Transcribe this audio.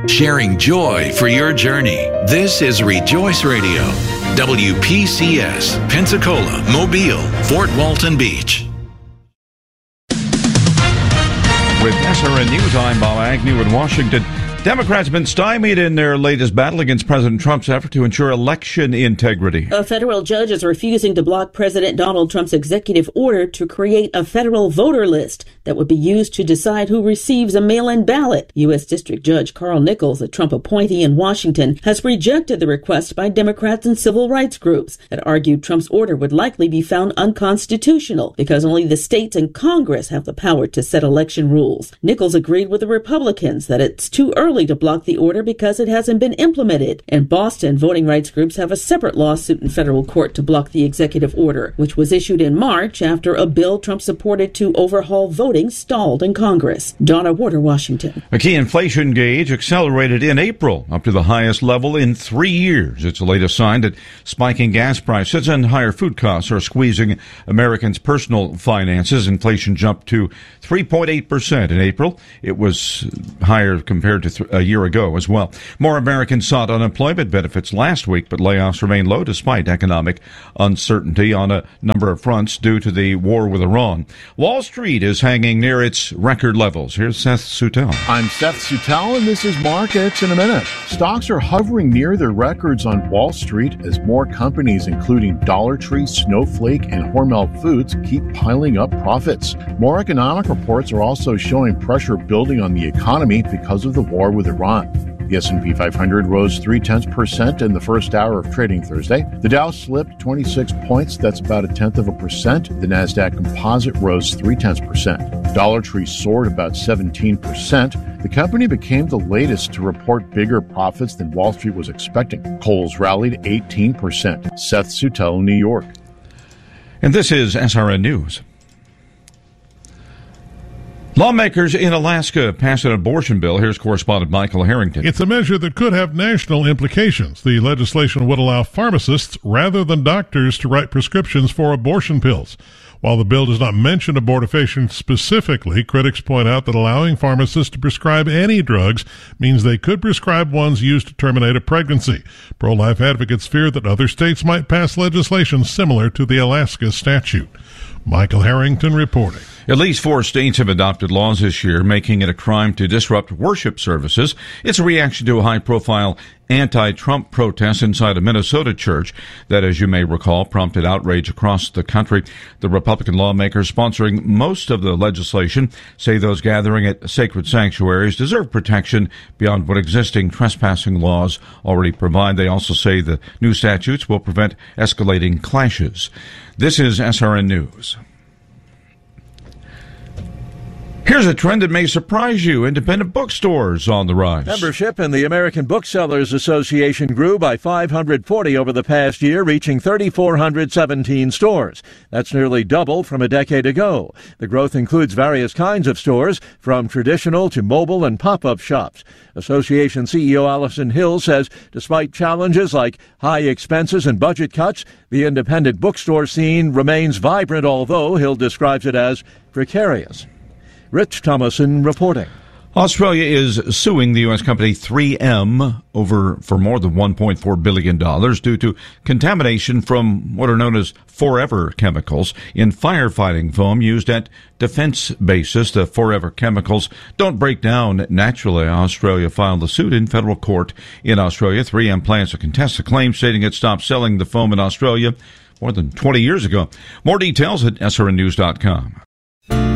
sharing joy for your journey. This is Rejoice Radio, WPCS, Pensacola, Mobile, Fort Walton Beach. With SRN News, I'm Bob Agnew in Washington. Democrats have been stymied in their latest battle against President Trump's effort to ensure election integrity. A federal judge is refusing to block President Donald Trump's executive order to create a federal voter list that would be used to decide who receives a mail-in ballot. U.S. District Judge Carl Nichols, a Trump appointee in Washington, has rejected the request by Democrats and civil rights groups that argued Trump's order would likely be found unconstitutional because only the states and Congress have the power to set election rules. Nichols agreed with the Republicans that it's too early to block the order because it hasn't been implemented. In Boston, voting rights groups have a separate lawsuit in federal court to block the executive order, which was issued in March after a bill Trump supported to overhaul voting stalled in Congress. Donna Warder, Washington. A key inflation gauge accelerated in April up to the highest level in 3 years. It's the latest sign that spiking gas prices and higher food costs are squeezing Americans' personal finances. Inflation jumped to 3.8% in April. It was higher compared to a year ago as well. More Americans sought unemployment benefits last week, but layoffs remain low despite economic uncertainty on a number of fronts due to the war with Iran. Wall Street is hanging near its record levels. Here's Seth Sutel. I'm Seth Sutel, and this is Markets in a Minute. Stocks are hovering near their records on Wall Street as more companies, including Dollar Tree, Snowflake, and Hormel Foods, keep piling up profits. More economic reports are also showing pressure building on the economy because of the war with Iran. The S&P 500 rose 0.3% in the first hour of trading Thursday. The Dow slipped 26 points. That's about 0.1%. The Nasdaq Composite rose 0.3%. Dollar Tree soared about 17%. The company became the latest to report bigger profits than Wall Street was expecting. Kohl's rallied 18%. Seth Sutel, New York. And this is SRN News. Lawmakers in Alaska passed an abortion bill. Here's correspondent Michael Harrington. It's a measure that could have national implications. The legislation would allow pharmacists rather than doctors to write prescriptions for abortion pills. While the bill does not mention abortifacient specifically, critics point out that allowing pharmacists to prescribe any drugs means they could prescribe ones used to terminate a pregnancy. Pro-life advocates fear that other states might pass legislation similar to the Alaska statute. Michael Harrington reporting. At least 4 states have adopted laws this year, making it a crime to disrupt worship services. It's a reaction to a high-profile anti-Trump protest inside a Minnesota church that, as you may recall, prompted outrage across the country. The Republican lawmakers sponsoring most of the legislation say those gathering at sacred sanctuaries deserve protection beyond what existing trespassing laws already provide. They also say the new statutes will prevent escalating clashes. This is SRN News. Here's a trend that may surprise you. Independent bookstores on the rise. Membership in the American Booksellers Association grew by 540 over the past year, reaching 3,417 stores. That's nearly double from a decade ago. The growth includes various kinds of stores, from traditional to mobile and pop-up shops. Association CEO Allison Hill says despite challenges like high expenses and budget cuts, the independent bookstore scene remains vibrant, although Hill describes it as precarious. Rich Thomason reporting. Australia is suing the U.S. company 3M for more than $1.4 billion due to contamination from what are known as forever chemicals in firefighting foam used at defense bases. The forever chemicals don't break down naturally. Australia filed the suit in federal court in Australia. 3M plans to contest the claim, stating it stopped selling the foam in Australia more than 20 years ago. More details at srnnews.com.